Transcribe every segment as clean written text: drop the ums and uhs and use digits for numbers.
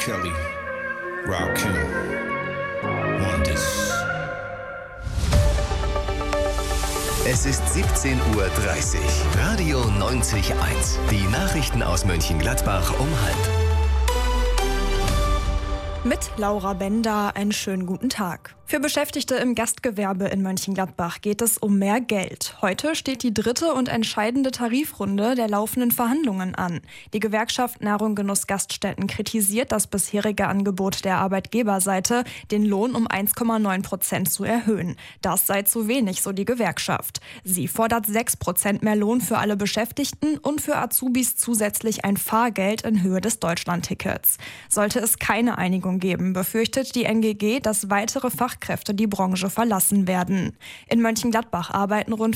Kelly, Rakim, Wonders. Es ist 17:30 Uhr. Radio 90.1. Die Nachrichten aus Mönchengladbach um 12:30. Mit Laura Bender einen schönen guten Tag. Für Beschäftigte im Gastgewerbe in Mönchengladbach geht es um mehr Geld. Heute steht die dritte und entscheidende Tarifrunde der laufenden Verhandlungen an. Die Gewerkschaft Nahrung Genuss Gaststätten kritisiert das bisherige Angebot der Arbeitgeberseite, den Lohn um 1,9% zu erhöhen. Das sei zu wenig, so die Gewerkschaft. Sie fordert 6% mehr Lohn für alle Beschäftigten und für Azubis zusätzlich ein Fahrgeld in Höhe des Deutschlandtickets. Sollte es keine Einigung geben, befürchtet die NGG, dass weitere Fachkräfte die Branche verlassen werden. In Mönchengladbach arbeiten rund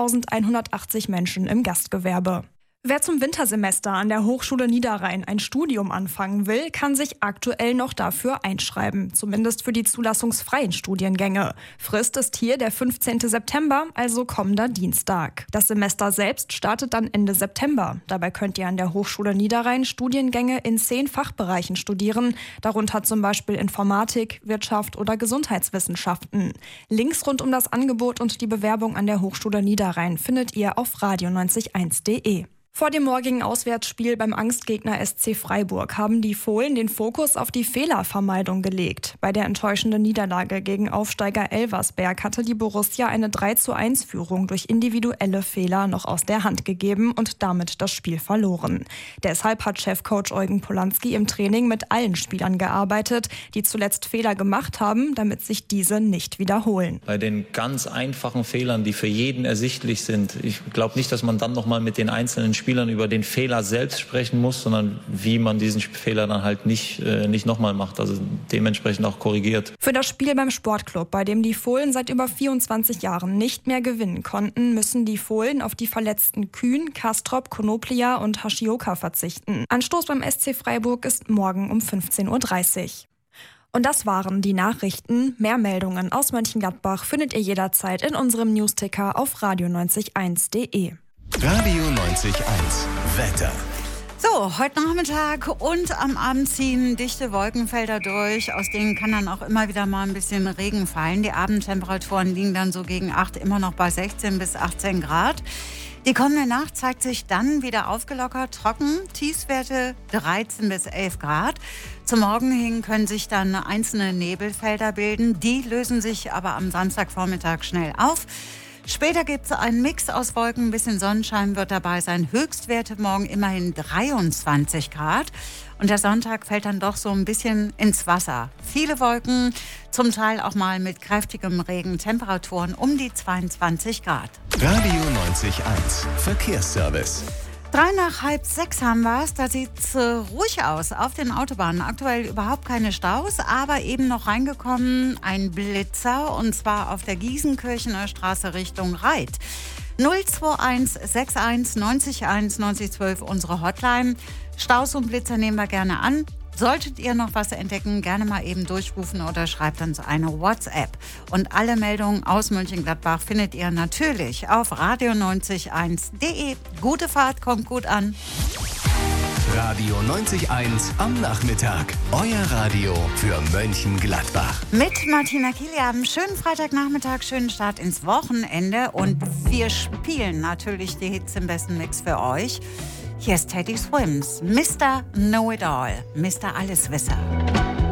4.180 Menschen im Gastgewerbe. Wer zum Wintersemester an der Hochschule Niederrhein ein Studium anfangen will, kann sich aktuell noch dafür einschreiben, zumindest für die zulassungsfreien Studiengänge. Frist ist hier der 15. September, also kommender Dienstag. Das Semester selbst startet dann Ende September. Dabei könnt ihr an der Hochschule Niederrhein Studiengänge in 10 Fachbereichen studieren, darunter zum Beispiel Informatik, Wirtschaft oder Gesundheitswissenschaften. Links rund um das Angebot und die Bewerbung an der Hochschule Niederrhein findet ihr auf radio901.de. Vor dem morgigen Auswärtsspiel beim Angstgegner SC Freiburg haben die Fohlen den Fokus auf die Fehlervermeidung gelegt. Bei der enttäuschenden Niederlage gegen Aufsteiger Elversberg hatte die Borussia eine 3:1-Führung durch individuelle Fehler noch aus der Hand gegeben und damit das Spiel verloren. Deshalb hat Chefcoach Eugen Polanski im Training mit allen Spielern gearbeitet, die zuletzt Fehler gemacht haben, damit sich diese nicht wiederholen. Bei den ganz einfachen Fehlern, die für jeden ersichtlich sind, ich glaube nicht, dass man dann nochmal mit den einzelnen Spielern über den Fehler selbst sprechen muss, sondern wie man diesen Fehler dann halt nicht nochmal macht, also dementsprechend auch korrigiert. Für das Spiel beim Sportclub, bei dem die Fohlen seit über 24 Jahren nicht mehr gewinnen konnten, müssen die Fohlen auf die verletzten Kühn, Kastrop, Konoplia und Hashioka verzichten. Anstoß beim SC Freiburg ist morgen um 15:30 Uhr. Und das waren die Nachrichten. Mehr Meldungen aus Mönchengladbach findet ihr jederzeit in unserem Newsticker auf radio901.de. Radio 90.1. Wetter. So, heute Nachmittag und am Abend ziehen dichte Wolkenfelder durch. Aus denen kann dann auch immer wieder mal ein bisschen Regen fallen. Die Abendtemperaturen liegen dann so gegen 8 immer noch bei 16 bis 18 Grad. Die kommende Nacht zeigt sich dann wieder aufgelockert, trocken, Tiefstwerte 13 bis 11 Grad. Zum Morgen hin können sich dann einzelne Nebelfelder bilden. Die lösen sich aber am Samstagvormittag schnell auf. Später gibt es einen Mix aus Wolken, ein bisschen Sonnenschein wird dabei sein. Höchstwerte morgen immerhin 23 Grad. Und der Sonntag fällt dann doch so ein bisschen ins Wasser. Viele Wolken, zum Teil auch mal mit kräftigem Regen, Temperaturen um die 22 Grad. Radio 90.1. Verkehrsservice. 5:03 haben wir es. Da sieht es ruhig aus auf den Autobahnen. Aktuell überhaupt keine Staus, aber eben noch reingekommen ein Blitzer und zwar auf der Gießenkirchener Straße Richtung Reit. 021 61 90 1 90 12 unsere Hotline. Staus und Blitzer nehmen wir gerne an. Solltet ihr noch was entdecken, gerne mal eben durchrufen oder schreibt uns eine WhatsApp. Und alle Meldungen aus Mönchengladbach findet ihr natürlich auf radio901.de. Gute Fahrt, kommt gut an. Radio 90.1 am Nachmittag. Euer Radio für Mönchengladbach. Mit Martina Kilian. Schönen Freitagnachmittag, schönen Start ins Wochenende. Und wir spielen natürlich die Hits im besten Mix für euch. Hier ist Teddy Swims, Mr. Know-It-All, Mr. Alleswisser.